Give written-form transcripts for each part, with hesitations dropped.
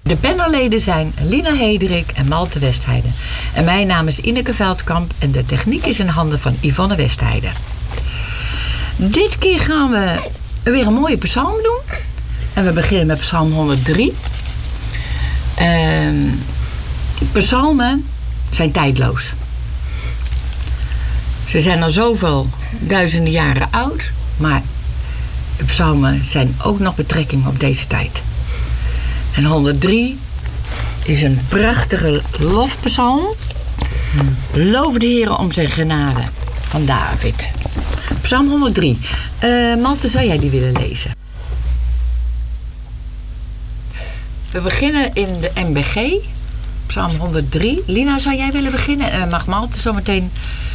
De panelleden zijn Lina Hederik en Malte Westheide. En mijn naam is Ineke Veldkamp en de techniek is in handen van Yvonne Westheide. Dit keer gaan we weer een mooie psalm doen. En we beginnen met psalm 103. Psalmen zijn tijdloos. Ze zijn al zoveel duizenden jaren oud, maar de psalmen zijn ook nog betrekking op deze tijd. En 103 is een prachtige lofpsalm. Loof de Heer om zijn genade, van David. Psalm 103. Malte, zou jij die willen lezen? We beginnen in de MBG, psalm 103. Lina, zou jij willen beginnen? En dan mag Malte zometeen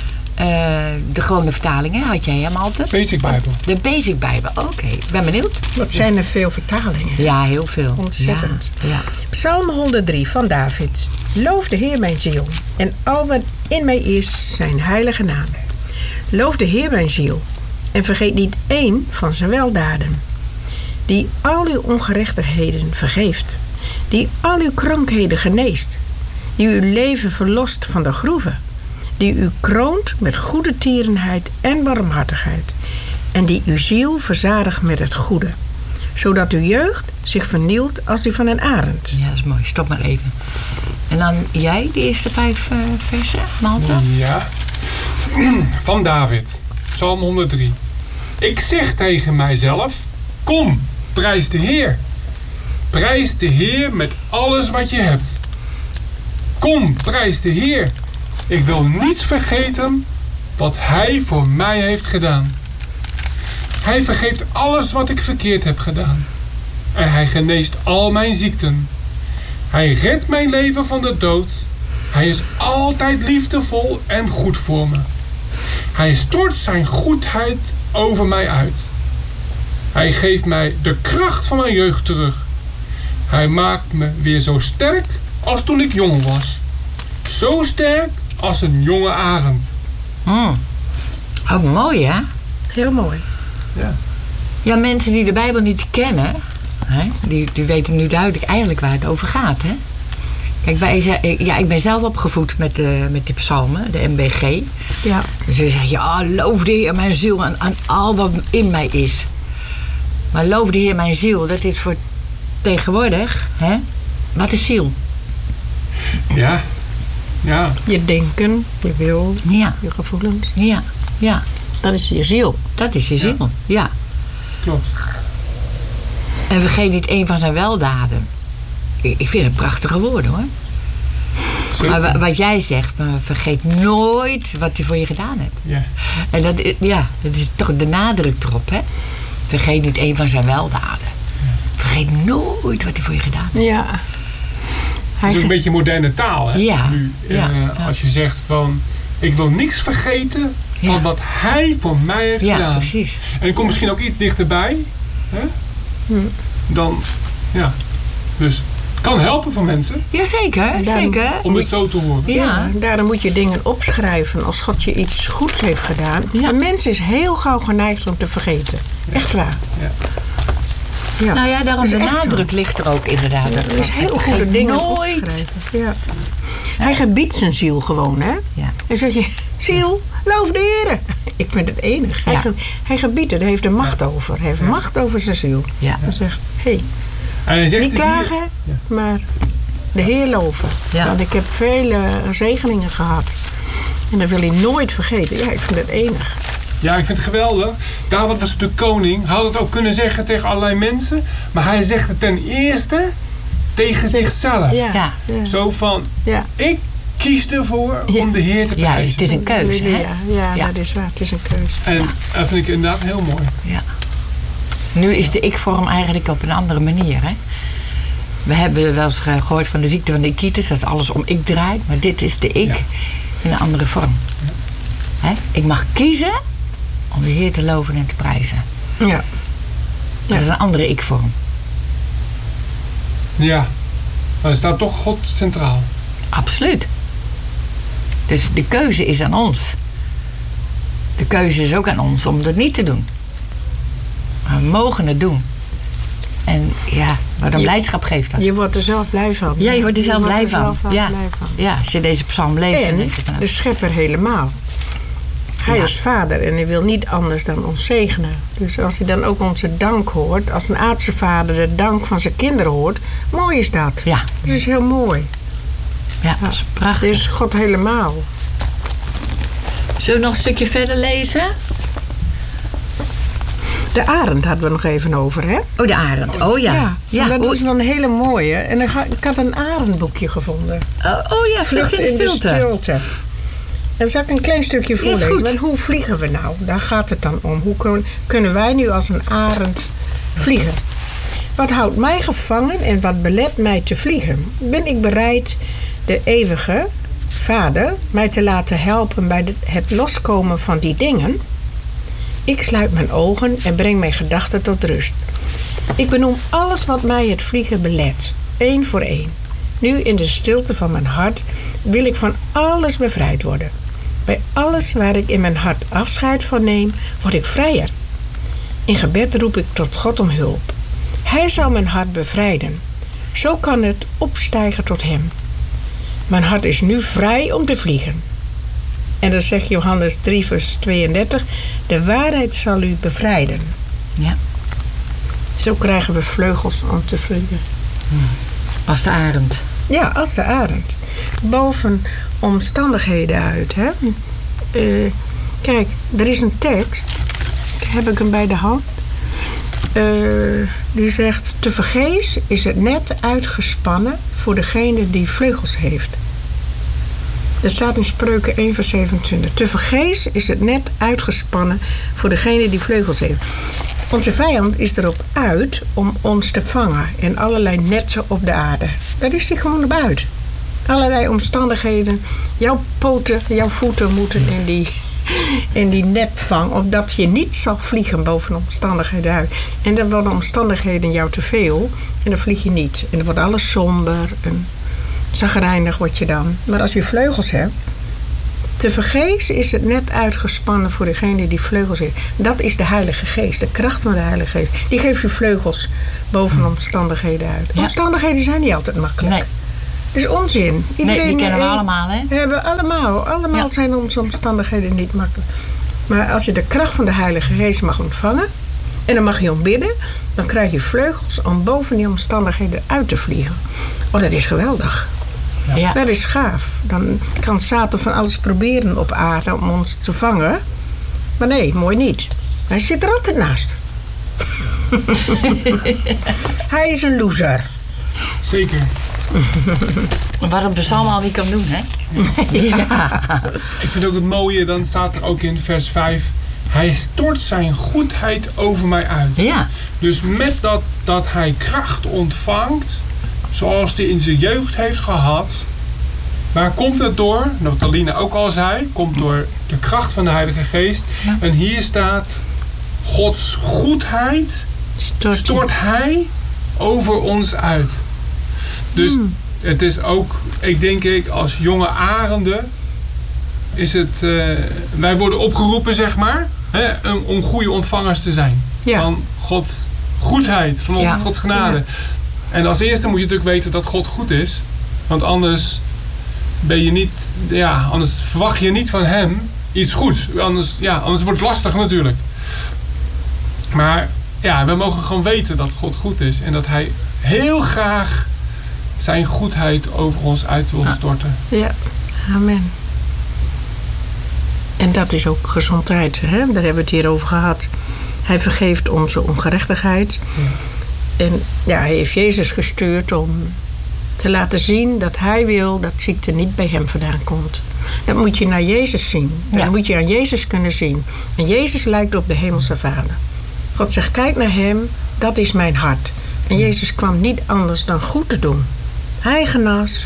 de gewone vertalingen. Had jij, hè, Malte? Basic Bijbel. De Basic Bijbel, oké. Ik ben benieuwd. Wat zijn er veel vertalingen? Ja, heel veel. Ontzettend. Ja. Psalm 103 van David. Loof de Heer mijn ziel en al wat in mij is zijn heilige naam. Loof de Heer mijn ziel en vergeet niet één van zijn weldaden. Die al uw ongerechtigheden vergeeft. Die al uw krankheden geneest. Die uw leven verlost van de groeven. Die u kroont met goede tierenheid en barmhartigheid. En die uw ziel verzadigt met het goede. Zodat uw jeugd zich vernielt als die van een arend. Ja, dat is mooi. Stop maar even. En dan jij, de eerste 5 versen, Malte? Ja. Van David, psalm 103. Ik zeg tegen mijzelf, kom, prijs de Heer. Prijs de Heer met alles wat je hebt. Kom, prijs de Heer. Ik wil niets vergeten wat Hij voor mij heeft gedaan. Hij vergeeft alles wat ik verkeerd heb gedaan. En Hij geneest al mijn ziekten. Hij redt mijn leven van de dood. Hij is altijd liefdevol en goed voor me. Hij stort zijn goedheid over mij uit. Hij geeft mij de kracht van mijn jeugd terug. Hij maakt me weer zo sterk als toen ik jong was. Zo sterk als een jonge arend. Ook mooi, hè? Heel mooi. Ja. Ja, mensen die de Bijbel niet kennen, hè, die weten nu duidelijk eigenlijk waar het over gaat, hè? Kijk, ik ben zelf opgevoed met die psalmen, de MBG. Ja. Dus ze zeggen, ja, loof de Heer mijn ziel en aan al wat in mij is. Maar loof de Heer mijn ziel, dat is voor tegenwoordig, hè? Wat is ziel? Ja. Ja. Je denken, je wil, Ja. je gevoelens. Ja. Dat is je ziel. Dat is je ziel, ja. Klopt. En vergeet niet één van zijn weldaden. Ik vind het prachtige woorden, hoor. Zeker. Maar wat jij zegt, maar vergeet nooit wat hij voor je gedaan hebt. Ja. En dat is toch de nadruk erop, hè? Vergeet niet één van zijn weldaden. Vergeet nooit wat hij voor je gedaan heeft. Ja. Het is ook een beetje moderne taal, hè? Ja. Nu, als je zegt van, ik wil niks vergeten van wat Hij voor mij heeft gedaan. Ja, precies. En ik kom misschien ook iets dichterbij. Hè? Dan, ja. Dus het kan helpen voor mensen Jazeker, zeker. om het zo te horen. Ja. Daarom moet je dingen opschrijven als God je iets goeds heeft gedaan. Ja. Een mens is heel gauw geneigd om te vergeten. Echt waar. Ja. Ja. Nou ja, daarom Dat de is echt nadruk ligt er ook inderdaad. zo. Er is heel goede dingen nooit. opgeschreven. Ja. Hij gebiedt zijn ziel gewoon, hè? Ja. Hij zegt je, ziel, loof de Heer. Ik vind het enig. Ja. Hij gebiedt het, hij heeft er macht over. Hij heeft macht over zijn ziel. Ja. Hij zegt, hé, En hij zegt niet het hier- klagen, maar de Heer loven. Ja. Want ik heb vele zegeningen gehad. En dat wil hij nooit vergeten. Ja, ik vind het enig. Ja, ik vind het geweldig. David was de koning. Hij had het ook kunnen zeggen tegen allerlei mensen. Maar hij zegt het ten eerste tegen zichzelf. Ja. Ja. Ja. Zo van, Ja. ik kies ervoor om de Heer te prijzen. Juist, het is een keuze, hè? Ja, dat is waar. Het is een keuze. En dat vind ik inderdaad heel mooi. Ja. Nu is de ik-vorm eigenlijk op een andere manier, hè? We hebben wel eens gehoord van de ziekte van de ikitis, dat alles om ik draait. Maar dit is de ik in een andere vorm. Hè? Ik mag kiezen om de Heer te loven en te prijzen. Ja. Dat is een andere ik-vorm. Ja, maar er staat toch God centraal. Absoluut. Dus de keuze is aan ons. De keuze is ook aan ons om dat niet te doen. Maar we mogen het doen. En ja, wat een blijdschap geeft dat. Je wordt er zelf blij van. Ja, je wordt er zelf blij van. Ja. Blij van. Ja, als je deze psalm leest. En dan denk je van, de schepper helemaal. Hij is vader en hij wil niet anders dan ons zegenen. Dus als hij dan ook onze dank hoort, als een aardse vader de dank van zijn kinderen hoort, mooi is dat. Ja. Dat is heel mooi. Ja, dat is prachtig. Dus God helemaal. Zullen we nog een stukje verder lezen? De arend hadden we nog even over, hè? Oh, de arend. Oh ja. Dat is wel een hele mooie. En ik had een arendboekje gevonden. Oh ja, Vlucht in de Stilte. En zal ik een klein stukje voorlezen. Want hoe vliegen we nou? Daar gaat het dan om. Hoe kunnen wij nu als een arend vliegen? Wat houdt mij gevangen en wat belet mij te vliegen? Ben ik bereid de eeuwige Vader mij te laten helpen bij het loskomen van die dingen? Ik sluit mijn ogen en breng mijn gedachten tot rust. Ik benoem alles wat mij het vliegen belet, één voor één. Nu in de stilte van mijn hart wil ik van alles bevrijd worden. Bij alles waar ik in mijn hart afscheid van neem, word ik vrijer. In gebed roep ik tot God om hulp. Hij zal mijn hart bevrijden. Zo kan het opstijgen tot hem. Mijn hart is nu vrij om te vliegen. En dan zegt Johannes 3 vers 32... de waarheid zal u bevrijden. Ja. Zo krijgen we vleugels om te vliegen. Als de arend. Ja, als de arend. Boven omstandigheden uit. Hè? Kijk, er is een tekst. Heb ik hem bij de hand. Die zegt... tevergeefs is het net uitgespannen voor degene die vleugels heeft. Dat staat in Spreuken 1 vers 27. Tevergeefs is het net uitgespannen voor degene die vleugels heeft. Onze vijand is erop uit om ons te vangen in allerlei netten op de aarde. Daar is hij gewoon op uit. Allerlei omstandigheden. Jouw poten, jouw voeten moeten in die netvang, opdat je niet zal vliegen boven omstandigheden uit. En dan worden omstandigheden jou te veel en dan vlieg je niet. En dan wordt alles somber en chagrijnig word je dan. Maar als je vleugels hebt, tevergeefs is het net uitgespannen voor degene die vleugels heeft. Dat is de Heilige Geest, de kracht van de Heilige Geest. Die geeft je vleugels boven omstandigheden uit. Ja. Omstandigheden zijn niet altijd makkelijk. Nee. Dat is onzin. Iedereen, die kennen we allemaal, hè? We hebben allemaal zijn onze omstandigheden niet makkelijk. Maar als je de kracht van de Heilige Geest mag ontvangen en dan mag je om bidden, dan krijg je vleugels om boven die omstandigheden uit te vliegen. Oh, dat is geweldig. Ja. Dat is gaaf. Dan kan Satan van alles proberen op aarde om ons te vangen. Maar nee, mooi niet. Hij zit er altijd naast. Hij is een loser. Zeker. Wat een psalm al wie kan doen, hè? Ja. Ik vind ook het mooie, dan staat er ook in vers 5... hij stort zijn goedheid over mij uit. Ja. Dus met dat hij kracht ontvangt, zoals hij in zijn jeugd heeft gehad... waar komt het door? Wat Aline ook al zei, komt door de kracht van de Heilige Geest. Ja. En hier staat, Gods goedheid stort hij over ons uit. Dus het is ook, ik denk als jonge arenden is het, wij worden opgeroepen zeg maar, hè, om goede ontvangers te zijn. Ja. Van Gods goedheid, van Gods genade. Ja. En als eerste moet je natuurlijk weten dat God goed is. Want anders ben je niet, anders verwacht je niet van hem iets goeds. Anders wordt het lastig natuurlijk. Maar we mogen gewoon weten dat God goed is. En dat hij heel graag zijn goedheid over ons uit wil storten. Ja, amen. En dat is ook gezondheid. Hè? Daar hebben we het hier over gehad. Hij vergeeft onze ongerechtigheid. Ja. En hij heeft Jezus gestuurd om te laten zien dat hij wil dat ziekte niet bij hem vandaan komt. Dat moet je naar Jezus zien. Ja. Dat moet je aan Jezus kunnen zien. En Jezus lijkt op de hemelse Vader. God zegt, kijk naar hem, dat is mijn hart. En Jezus kwam niet anders dan goed te doen. Hij genas.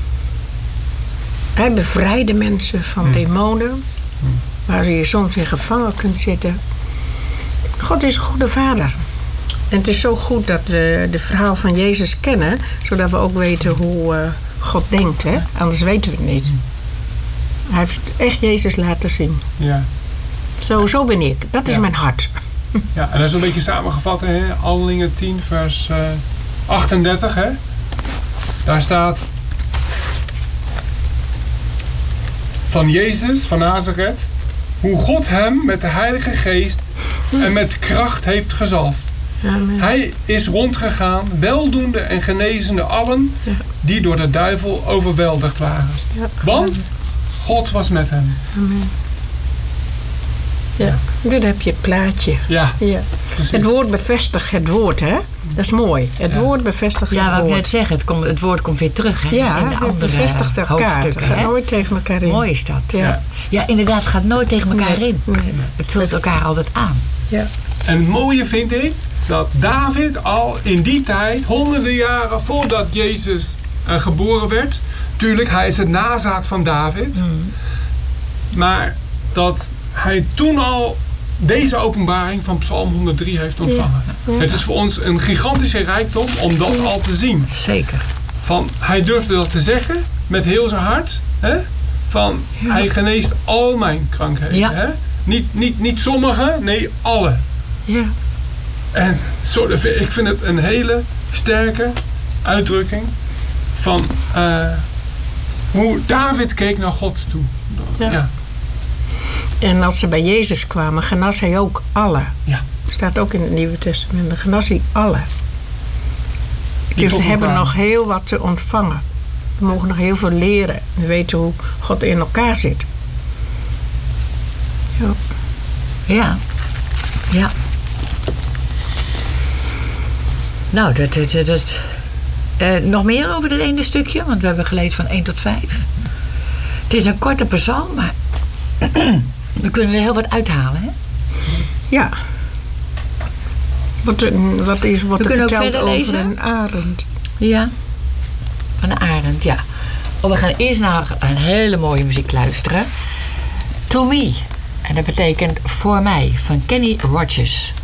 Hij bevrijdde mensen van demonen. Waar je soms in gevangen kunt zitten. God is een goede vader. En het is zo goed dat we de verhaal van Jezus kennen. Zodat we ook weten hoe God denkt. Hè? Anders weten we het niet. Hij heeft echt Jezus laten zien. Ja. Zo ben ik. Dat is mijn hart. Ja, en dat is een beetje samengevat, hè? Handelingen 10, vers 38, hè? Daar staat van Jezus van Nazareth, hoe God hem met de Heilige Geest en met kracht heeft gezalfd. Amen. Hij is rondgegaan, weldoende en genezende allen die door de duivel overweldigd waren. Ja. Want God was met hem. Amen. Ja, dit heb je het plaatje. Ja, Ja. precies. Het woord bevestigt het woord, hè? Dat is mooi. Het woord bevestigt Ja, het wat ik woord. net zeg, het woord komt weer terug hè, Ja, in de het andere bevestigt elkaar. Het hoofdstukken. gaat Hè? nooit tegen elkaar in. Mooi is dat. Ja. Ja, inderdaad, het gaat nooit tegen elkaar Nee, in. nee. Het vult elkaar altijd aan. Ja. En het mooie vind ik dat David al in die tijd, honderden jaren voordat Jezus geboren werd, tuurlijk, hij is het nazaat van David, maar dat hij toen al deze openbaring van Psalm 103 heeft ontvangen. Ja. Ja. Het is voor ons een gigantische rijkdom om dat al te zien. Zeker. Van, hij durfde dat te zeggen met heel zijn hart. Hè? Van, hij geneest al mijn krankheden. Ja. Hè? Niet sommige, nee, alle. Ja. En ik vind het een hele sterke uitdrukking van hoe David keek naar God toe. Ja. Ja. En als ze bij Jezus kwamen, genas hij ook alle. Ja. Staat ook in het Nieuwe Testament. Dan genas hij alle. Die Dus we tot hebben elkaar. nog heel wat te ontvangen. We mogen nog heel veel leren. We weten hoe God in elkaar zit. Ja. Ja. Ja. Nou, nog meer over dit ene stukje? Want we hebben gelezen van 1 tot 5. Het is een korte psalm, maar we kunnen er heel wat uithalen. Hè? Ja. Wat er We kunnen ook verteld verder over lezen. een arend. Ja. Van de Arend, ja. Oh, we gaan eerst naar een hele mooie muziek luisteren. To Me. En dat betekent voor mij, van Kenny Rogers.